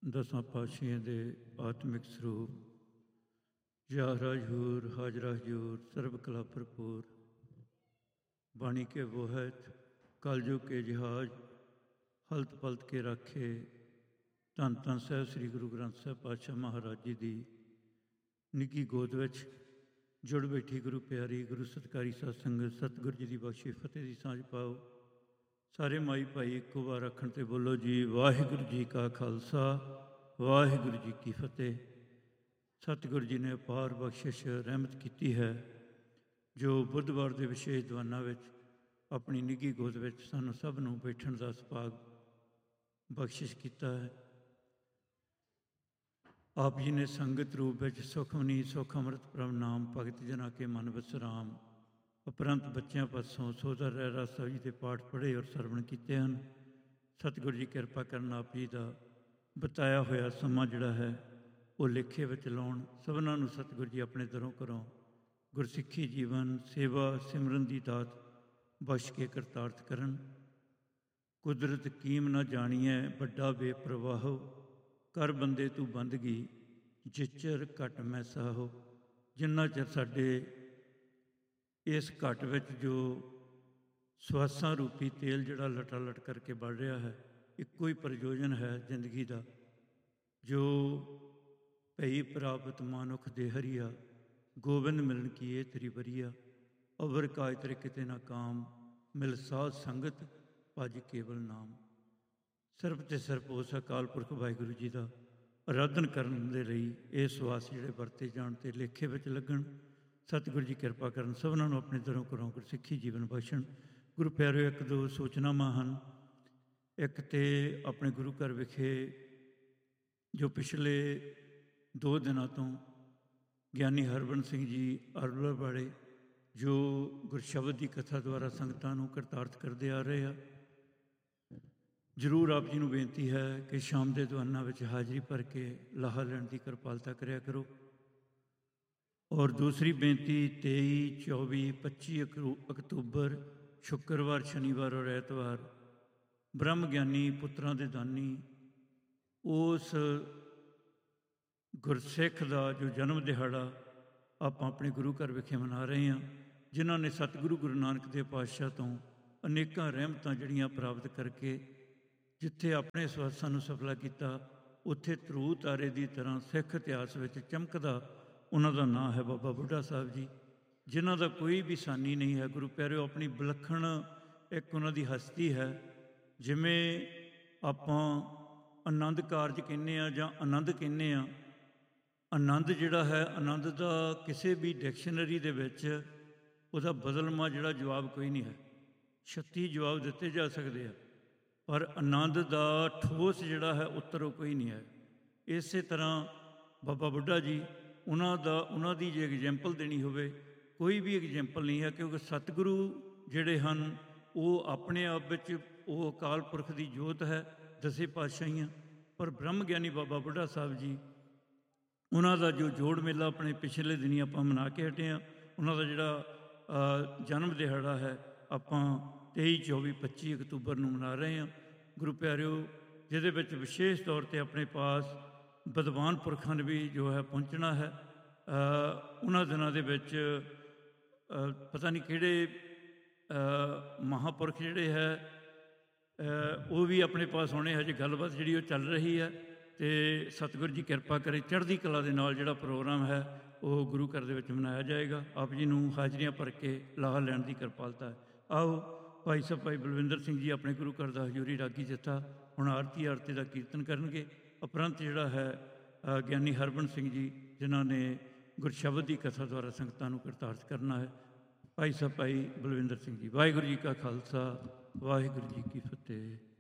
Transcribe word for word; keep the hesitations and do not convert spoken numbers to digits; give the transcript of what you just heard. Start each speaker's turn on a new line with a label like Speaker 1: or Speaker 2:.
Speaker 1: ਦਸਾਂ ਪਾਤਸ਼ਾਹੀਆਂ ਦੇ ਆਤਮਿਕ ਸਰੂਪ ਜ਼ਾਹਰਾ ਜ਼ਹੂਰ ਹਾਜ਼ਰਾ ਹਜ਼ੂਰ ਸਰਬ ਕਲਾ ਭਰਪੂਰ ਬਾਣੀ ਕੇ ਵੋਹਤ ਕਲਯੁਗ ਕੇ ਜਹਾਜ਼ ਹਲਤ ਪਲਤ ਕੇ ਰਾਖੇ ਧੰਨ ਧੰਨ ਸਾਹਿਬ ਸ੍ਰੀ ਗੁਰੂ ਗ੍ਰੰਥ ਸਾਹਿਬ ਪਾਤਸ਼ਾਹ ਮਹਾਰਾਜ ਜੀ ਦੀ ਨਿੱਘੀ ਗੋਦ ਵਿੱਚ ਜੁੜ ਬੈਠੀ ਗੁਰੂ ਪਿਆਰੀ ਗੁਰੂ ਸਤਿਕਾਰੀ ਸਾਧ ਸੰਗਤ ਸਤਿਗੁਰੂ ਜੀ ਦੀ ਬਖਸ਼ੀ ਫਤਿਹ ਦੀ ਸਾਂਝ ਪਾਓ। ਸਾਰੇ ਮਾਈ ਭਾਈ ਇੱਕੋ ਵਾਰ ਆਖਣ ਤੇ ਬੋਲੋ ਜੀ ਵਾਹਿਗੁਰੂ ਜੀ ਕਾ ਖਾਲਸਾ ਵਾਹਿਗੁਰੂ ਜੀ ਕੀ ਫਤਿਹ। ਸਤਿਗੁਰੂ ਜੀ ਨੇ ਅਪਾਰ ਬਖਸ਼ਿਸ਼ ਰਹਿਮਤ ਕੀਤੀ ਹੈ ਜੋ ਬੁੱਧਵਾਰ ਦੇ ਵਿਸ਼ੇਸ਼ ਦੀਵਾਨਾਂ ਵਿੱਚ ਆਪਣੀ ਨਿੱਘੀ ਗੋਦ ਵਿੱਚ ਸਾਨੂੰ ਸਭ ਨੂੰ ਬੈਠਣ ਦਾ ਸੁਭਾਗ ਬਖਸ਼ਿਸ਼ ਕੀਤਾ ਹੈ। ਆਪ ਜੀ ਨੇ ਸੰਗਤ ਰੂਪ ਵਿੱਚ ਸੁਖਮਨੀ ਸੁਖ ਅੰਮ੍ਰਿਤ ਪ੍ਰਭ ਨਾਮ ਭਗਤ ਜਨਾ ਕੇ ਮਨ ਵਿਸਰਾਮ ਉਪਰੰਤ ਬੱਚਿਆਂ ਪਾਸੋਂ ਸੋਧਾ ਰਹਿਰਾ ਸਾਹਿਬ ਜੀ ਦੇ ਪਾਠ ਪੜ੍ਹੇ ਔਰ ਸਰਵਣ ਕੀਤੇ ਹਨ। ਸਤਿਗੁਰੂ ਜੀ ਕਿਰਪਾ ਕਰਨ ਆਪ ਜੀ ਦਾ ਬਤਾਇਆ ਹੋਇਆ ਸਮਾਂ ਜਿਹੜਾ ਹੈ ਉਹ ਲੇਖੇ ਵਿੱਚ ਲਾਉਣ ਸਭਨਾਂ ਨੂੰ ਸਤਿਗੁਰੂ ਜੀ ਆਪਣੇ ਦਰੋਂ ਕਰੋ ਗੁਰਸਿੱਖੀ ਜੀਵਨ ਸੇਵਾ ਸਿਮਰਨ ਦੀ ਦਾਤ ਬਖਸ਼ ਕੇ ਕਰਤਾਰਥ ਕਰਨ। ਕੁਦਰਤ ਕੀਮ ਨਾ ਜਾਣੀਐ ਵੱਡਾ ਬੇਪਰਵਾਹੋ ਕਰ ਬੰਦੇ ਤੂੰ ਬੰਦਗੀ ਜਿਚਰ ਘਟ ਮੈਂ ਸਾਹੋ। ਜਿੰਨਾ ਚਿਰ ਸਾਡੇ ਇਸ ਘਟ ਵਿੱਚ ਜੋ ਸਵਾਸਾਂ ਰੂਪੀ ਤੇਲ ਜਿਹੜਾ ਲਟਾ ਲਟ ਕਰਕੇ ਵੱਢ ਰਿਹਾ ਹੈ ਇੱਕੋ ਹੀ ਪ੍ਰਯੋਜਨ ਹੈ ਜ਼ਿੰਦਗੀ ਦਾ ਜੋ ਭਈ ਪ੍ਰਾਪਤ ਮਾਨੁਖ ਦੇ ਹਰੀਆ ਗੋਬਿੰਦ ਮਿਲਣ ਕੀ ਇਹ ਤੇਰੀ ਵਰੀਆ ਅਵਰ ਕਾਜ ਤੇਰੇ ਕਿਤੇ ਨਾ ਕਾਮ ਮਿਲ ਸਾਧ ਸੰਗਤ ਭਜ ਕੇਵਲ ਨਾਮ। ਸਰਬ ਤੇ ਸਰਬ ਉਸ ਅਕਾਲ ਪੁਰਖ ਵਾਹਿਗੁਰੂ ਜੀ ਦਾ ਆਰਾਧਨ ਕਰਨ ਦੇ ਲਈ ਇਹ ਸਵਾਸ ਜਿਹੜੇ ਵਰਤੇ ਜਾਣ ਤੇ ਲੇਖੇ ਵਿੱਚ ਲੱਗਣ। ਸਤਿਗੁਰੂ ਜੀ ਕਿਰਪਾ ਕਰਨ ਸਭਨਾਂ ਨੂੰ ਆਪਣੇ ਦਰੋਂ ਕਰੋ ਗੁਰਸਿੱਖੀ ਜੀਵਨ ਬਖਸ਼ਣ। ਗੁਰੂ ਪਿਆਰਿਓ ਇੱਕ ਦੋ ਸੂਚਨਾਵਾਂ ਹਨ। ਇੱਕ ਤੇ ਆਪਣੇ ਗੁਰੂ ਘਰ ਵਿਖੇ ਜੋ ਪਿਛਲੇ ਦੋ ਦਿਨਾਂ ਤੋਂ ਗਿਆਨੀ ਹਰਬੰਸ ਸਿੰਘ ਜੀ ਅਰਬਲ ਵਾਲੇ ਜੋ ਗੁਰਸ਼ਬਦ ਦੀ ਕਥਾ ਦੁਆਰਾ ਸੰਗਤਾਂ ਨੂੰ ਕਰਤਾਰਥ ਕਰਦੇ ਆ ਰਹੇ ਆ, ਜ਼ਰੂਰ ਆਪ ਜੀ ਨੂੰ ਬੇਨਤੀ ਹੈ ਕਿ ਸ਼ਾਮ ਦੇ ਦੀਵਾਨਾਂ ਵਿੱਚ ਹਾਜ਼ਰੀ ਭਰ ਕੇ ਲਾਹਾ ਲੈਣ ਦੀ ਕਿਰਪਾਲਤਾ ਕਰਿਆ ਕਰੋ। ਔਰ ਦੂਸਰੀ ਬੇਨਤੀ ਤੇਈ ਚੌਵੀ ਪੱਚੀ ਅਕਤੂਬਰ ਸ਼ੁੱਕਰਵਾਰ ਸ਼ਨੀਵਾਰ ਔਰ ਐਤਵਾਰ ਬ੍ਰਹਮ ਗਿਆਨੀ ਪੁੱਤਰਾਂ ਦੇ ਦਾਨੀ ਉਸ ਗੁਰਸਿੱਖ ਦਾ ਜੋ ਜਨਮ ਦਿਹਾੜਾ ਆਪਾਂ ਆਪਣੇ ਗੁਰੂ ਘਰ ਵਿਖੇ ਮਨਾ ਰਹੇ ਹਾਂ, ਜਿਨ੍ਹਾਂ ਨੇ ਸਤਿਗੁਰੂ ਗੁਰੂ ਨਾਨਕ ਦੇਵ ਪਾਤਸ਼ਾਹ ਤੋਂ ਅਨੇਕਾਂ ਰਹਿਮਤਾਂ ਜਿਹੜੀਆਂ ਪ੍ਰਾਪਤ ਕਰਕੇ ਜਿੱਥੇ ਆਪਣੇ ਸਵਾਸਾਂ ਨੂੰ ਸਫਲਾ ਕੀਤਾ ਉੱਥੇ ਧਰੂ ਤਾਰੇ ਦੀ ਤਰ੍ਹਾਂ ਸਿੱਖ ਇਤਿਹਾਸ ਵਿੱਚ ਚਮਕਦਾ ਉਹਨਾਂ ਦਾ ਨਾਂ ਹੈ ਬਾਬਾ ਬੁੱਢਾ ਸਾਹਿਬ ਜੀ, ਜਿਨ੍ਹਾਂ ਦਾ ਕੋਈ ਵੀ ਸਾਨੀ ਨਹੀਂ ਹੈ। ਗੁਰੂ ਪਿਆਰਿਓ ਆਪਣੀ ਵਿਲੱਖਣ ਇੱਕ ਉਹਨਾਂ ਦੀ ਹਸਤੀ ਹੈ। ਜਿਵੇਂ ਆਪਾਂ ਆਨੰਦ ਕਾਰਜ ਕਹਿੰਦੇ ਹਾਂ ਜਾਂ ਆਨੰਦ ਕਹਿੰਦੇ ਹਾਂ, ਆਨੰਦ ਜਿਹੜਾ ਹੈ ਆਨੰਦ ਦਾ ਕਿਸੇ ਵੀ ਡਿਕਸ਼ਨਰੀ ਦੇ ਵਿੱਚ ਉਹਦਾ ਬਦਲਵਾਂ ਜਿਹੜਾ ਜਵਾਬ ਕੋਈ ਨਹੀਂ ਹੈ। ਛੱਤੀ ਜਵਾਬ ਦਿੱਤੇ ਜਾ ਸਕਦੇ ਆ ਪਰ ਆਨੰਦ ਦਾ ਠੋਸ ਜਿਹੜਾ ਹੈ ਉੱਤਰ ਉਹ ਕੋਈ ਨਹੀਂ ਹੈ। ਇਸੇ ਤਰ੍ਹਾਂ ਬਾਬਾ ਬੁੱਢਾ ਜੀ ਉਹਨਾਂ ਦਾ ਉਹਨਾਂ ਦੀ ਜੇ ਐਗਜ਼ੈਂਪਲ ਦੇਣੀ ਹੋਵੇ ਕੋਈ ਵੀ ਐਗਜ਼ੈਂਪਲ ਨਹੀਂ ਹੈ, ਕਿਉਂਕਿ ਸਤਿਗੁਰੂ ਜਿਹੜੇ ਹਨ ਉਹ ਆਪਣੇ ਆਪ ਵਿੱਚ ਉਹ ਅਕਾਲ ਪੁਰਖ ਦੀ ਜੋਤ ਹੈ ਦਸੇ ਪਾਤਸ਼ਾਹੀਆਂ। ਪਰ ਬ੍ਰਹਮ ਗਿਆਨੀ ਬਾਬਾ ਬੁੱਢਾ ਸਾਹਿਬ ਜੀ ਉਹਨਾਂ ਦਾ ਜੋ ਜੋੜ ਮੇਲਾ ਆਪਣੇ ਪਿਛਲੇ ਦਿਨੀ ਆਪਾਂ ਮਨਾ ਕੇ ਹਟੇ ਹਾਂ, ਉਹਨਾਂ ਦਾ ਜਿਹੜਾ ਜਨਮ ਦਿਹਾੜਾ ਹੈ ਆਪਾਂ ਤੇਈ ਚੌਵੀ ਪੱਚੀ ਅਕਤੂਬਰ ਨੂੰ ਮਨਾ ਰਹੇ ਹਾਂ। ਗੁਰੂ ਪਿਆਰਿਓ ਜਿਹਦੇ ਵਿੱਚ ਵਿਸ਼ੇਸ਼ ਤੌਰ 'ਤੇ ਆਪਣੇ ਪਾਸ ਵਿਦਵਾਨ ਪੁਰਖਾਂ ਨੇ ਵੀ ਜੋ ਹੈ ਪਹੁੰਚਣਾ ਹੈ। ਉਹਨਾਂ ਦਿਨਾਂ ਦੇ ਵਿੱਚ ਪਤਾ ਨਹੀਂ ਕਿਹੜੇ ਮਹਾਂਪੁਰਖ ਜਿਹੜੇ ਹੈ ਉਹ ਵੀ ਆਪਣੇ ਪਾਸ ਹੋਣੇ। ਹਜੇ ਗੱਲਬਾਤ ਜਿਹੜੀ ਉਹ ਚੱਲ ਰਹੀ ਹੈ ਅਤੇ ਸਤਿਗੁਰੂ ਜੀ ਕਿਰਪਾ ਕਰੇ ਚੜ੍ਹਦੀ ਕਲਾ ਦੇ ਨਾਲ ਜਿਹੜਾ ਪ੍ਰੋਗਰਾਮ ਹੈ ਉਹ ਗੁਰੂ ਘਰ ਦੇ ਵਿੱਚ ਮਨਾਇਆ ਜਾਏਗਾ। ਆਪ ਜੀ ਨੂੰ ਹਾਜ਼ਰੀਆਂ ਭਰ ਕੇ ਲਾਹਾ ਲੈਣ ਦੀ ਕਿਰਪਾਲਤਾ ਹੈ। ਆਓ ਭਾਈ ਸਾਹਿਬ ਭਾਈ ਬਲਵਿੰਦਰ ਸਿੰਘ ਜੀ ਆਪਣੇ ਗੁਰੂ ਘਰ ਦਾ ਹਜ਼ੂਰੀ ਰਾਗੀ ਜੱਥਾ ਹੁਣ ਆਰਤੀ ਆਰਤੀ ਦਾ ਕੀਰਤਨ ਕਰਨਗੇ। ਉਪਰੰਤ ਜਿਹੜਾ ਹੈ ਗਿਆਨੀ ਹਰਬੰਸ ਸਿੰਘ ਜੀ ਜਿਨ੍ਹਾਂ ਨੇ ਗੁਰਸ਼ਬਦ ਦੀ ਕਥਾ ਦੁਆਰਾ ਸੰਗਤਾਂ ਨੂੰ ਕਰਤਾਰਥ ਕਰਨਾ ਹੈ। ਭਾਈ ਸਾਹਿਬ ਭਾਈ ਬਲਵਿੰਦਰ ਸਿੰਘ ਜੀ। ਵਾਹਿਗੁਰੂ ਜੀ ਕਾ ਖਾਲਸਾ ਵਾਹਿਗੁਰੂ ਜੀ ਕੀ ਫਤਿਹ।